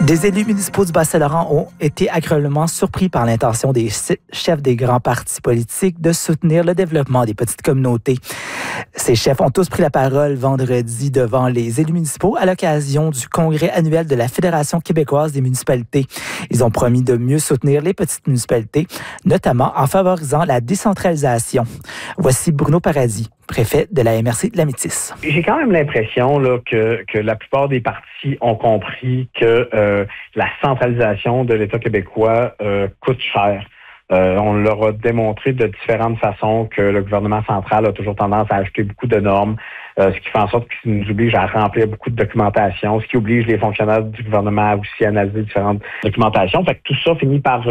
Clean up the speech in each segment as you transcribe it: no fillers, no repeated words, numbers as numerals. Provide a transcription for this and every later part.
Des élus municipaux du Bas-Saint-Laurent ont été agréablement surpris par l'intention des chefs des grands partis politiques de soutenir le développement des petites communautés. Ces chefs ont tous pris la parole vendredi devant les élus municipaux à l'occasion du congrès annuel de la Fédération québécoise des municipalités. Ils ont promis de mieux soutenir les petites municipalités, notamment en favorisant la décentralisation. Voici Bruno Paradis, préfet de la MRC de la Métis. J'ai quand même l'impression là, que la plupart des partis ont compris que la centralisation de l'État québécois coûte cher. On leur a démontré de différentes façons que le gouvernement central a toujours tendance à ajouter beaucoup de normes, ce qui fait en sorte qu'il nous oblige à remplir beaucoup de documentation, ce qui oblige les fonctionnaires du gouvernement à aussi analyser différentes documentations. Fait que tout ça finit par,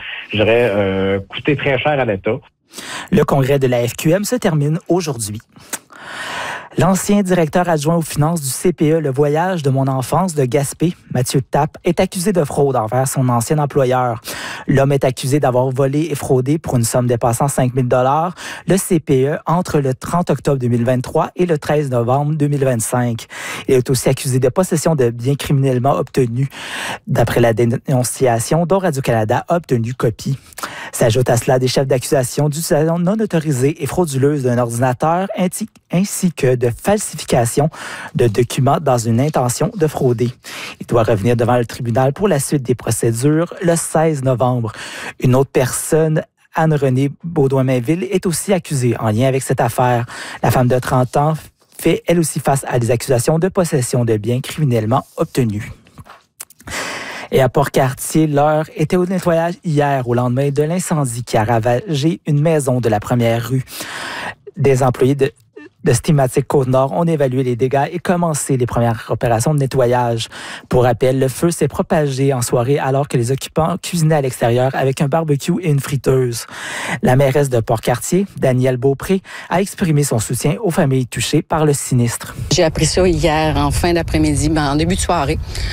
coûter très cher à l'État. Le congrès de la FQM se termine aujourd'hui. L'ancien directeur adjoint aux finances du CPE Le Voyage de mon enfance de Gaspé, Mathieu Tappe, est accusé de fraude envers son ancien employeur. L'homme est accusé d'avoir volé et fraudé pour une somme dépassant 5 000 $ le CPE entre le 30 octobre 2023 et le 13 novembre 2025. Il est aussi accusé de possession de biens criminellement obtenus, d'après la dénonciation dont Radio-Canada a obtenu copie. S'ajoute à cela des chefs d'accusation d'utilisation non autorisée et frauduleuse d'un ordinateur ainsi que de falsification de documents dans une intention de frauder. Il doit revenir devant le tribunal pour la suite des procédures le 16 novembre. Une autre personne, Anne-Renée Baudouin-Mainville, est aussi accusée en lien avec cette affaire. La femme de 30 ans fait elle aussi face à des accusations de possession de biens criminellement obtenus. Et à Port-Cartier, l'heure était au nettoyage hier, au lendemain de l'incendie qui a ravagé une maison de la première rue. Des employés de Stématique Côte-Nord ont évalué les dégâts et commencé les premières opérations de nettoyage. Pour rappel, le feu s'est propagé en soirée alors que les occupants cuisinaient à l'extérieur avec un barbecue et une friteuse. La mairesse de Port-Cartier, Danielle Beaupré, a exprimé son soutien aux familles touchées par le sinistre. J'ai appris ça hier en fin d'après-midi, en début de soirée.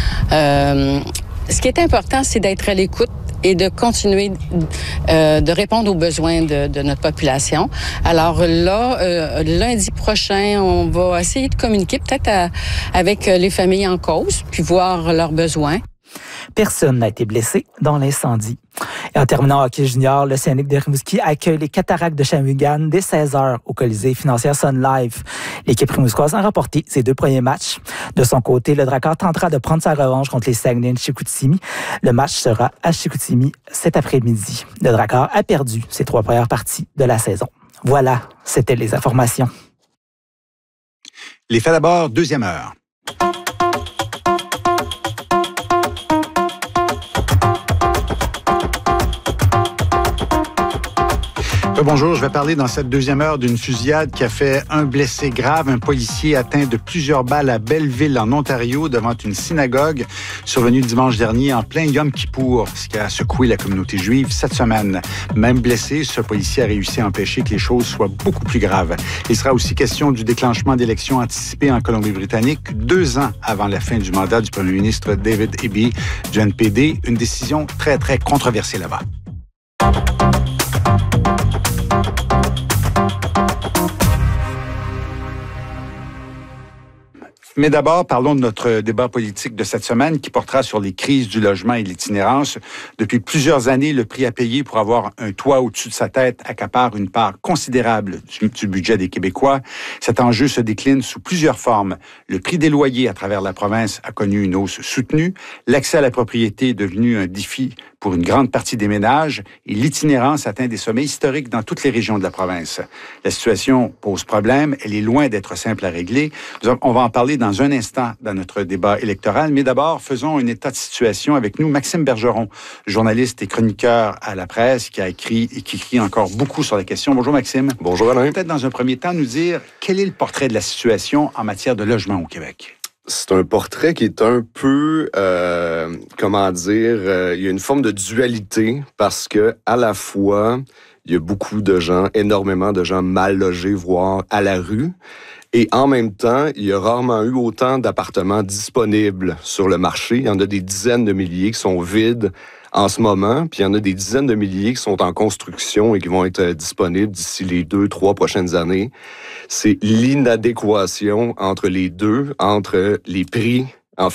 Ce qui est important, c'est d'être à l'écoute et de continuer de répondre aux besoins de notre population. Alors là, lundi prochain, on va essayer de communiquer peut-être avec les familles en cause, puis voir leurs besoins. Personne n'a été blessé dans l'incendie. Et en terminant hockey junior, le Scénic de Rimouski accueille les Cataractes de Shawinigan dès 16h au Colisée financière Sun Life. L'équipe rimouskoise a remporté ses 2 premiers matchs. De son côté, le Drakkar tentera de prendre sa revanche contre les Saguenay de Chicoutimi. Le match sera à Chicoutimi cet après-midi. Le Drakkar a perdu ses 3 premières parties de la saison. Voilà, c'était les informations. Les faits d'abord, deuxième heure. Bonjour, je vais parler dans cette deuxième heure d'une fusillade qui a fait un blessé grave, un policier atteint de plusieurs balles à Belleville, en Ontario, devant une synagogue, survenue dimanche dernier en plein Yom Kippour, ce qui a secoué la communauté juive cette semaine. Même blessé, ce policier a réussi à empêcher que les choses soient beaucoup plus graves. Il sera aussi question du déclenchement d'élections anticipées en Colombie-Britannique 2 ans avant la fin du mandat du premier ministre David Eby du NPD, une décision très, très controversée là-bas. Mais d'abord, parlons de notre débat politique de cette semaine qui portera sur les crises du logement et l'itinérance. Depuis plusieurs années, le prix à payer pour avoir un toit au-dessus de sa tête accapare une part considérable du budget des Québécois. Cet enjeu se décline sous plusieurs formes. Le prix des loyers à travers la province a connu une hausse soutenue. L'accès à la propriété est devenu un défi pour une grande partie des ménages et l'itinérance atteint des sommets historiques dans toutes les régions de la province. La situation pose problème. Elle est loin d'être simple à régler. On va en parler dans un instant dans notre débat électoral. Mais d'abord, faisons un état de situation avec nous. Maxime Bergeron, journaliste et chroniqueur à la presse, qui a écrit et qui écrit encore beaucoup sur la question. Bonjour Maxime. Bonjour Alain. Peut-être dans un premier temps nous dire quel est le portrait de la situation en matière de logement au Québec? C'est un portrait qui est un peu, il y a une forme de dualité parce que à la fois, il y a beaucoup de gens, énormément de gens mal logés, voire à la rue. Et en même temps, il y a rarement eu autant d'appartements disponibles sur le marché. Il y en a des dizaines de milliers qui sont vides en ce moment, puis il y en a des dizaines de milliers qui sont en construction et qui vont être disponibles d'ici les 2-3 prochaines années. C'est l'inadéquation entre les deux, entre les prix